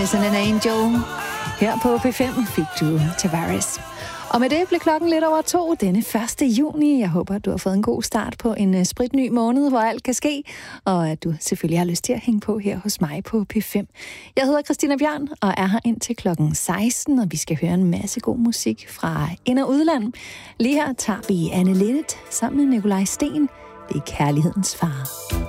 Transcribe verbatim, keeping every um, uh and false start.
Sådan en angel. Her på P fem fik du Tavares. Og med det blev klokken lidt over to denne første juni. Jeg håber, at du har fået en god start på en spritny måned, hvor alt kan ske. Og at du selvfølgelig har lyst til at hænge på her hos mig på P fem. Jeg hedder Christina Bjørn og er her indtil klokken seksten. Og vi skal høre en masse god musik fra ind- og udland. Lige her tager vi Anne Linnet sammen med Nikolaj Sten. Det er Kærlighedens far.